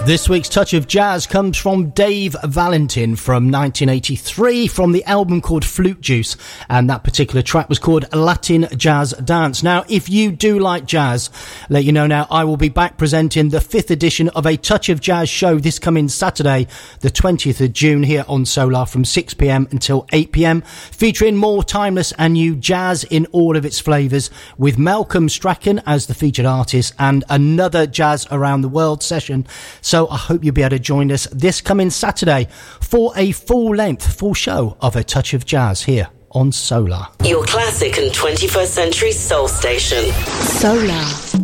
This week's Touch of Jazz comes from Dave Valentin from 1983 from the album called Flute Juice, and that particular track was called Latin Jazz Dance. Now, if you do like jazz, let you know now, I will be back presenting the 5th edition of a Touch of Jazz show this coming Saturday, the 20th of June here on Solar from 6pm until 8pm, featuring more timeless and new jazz in all of its flavours, with Malcolm Strachan as the featured artist and another Jazz Around the World session. So I hope you'll be able to join us this coming Saturday for a full show of A Touch of Jazz here on Solar. Your classic and 21st century soul station. Solar.